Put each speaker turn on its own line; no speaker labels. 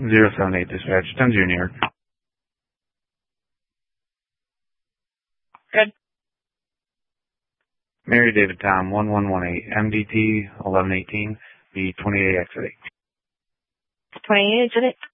078 dispatch, 10 Junior.
Good.
Mary David Tom, 1118, MDT 1118, B28 exit 8.
28 exit 8.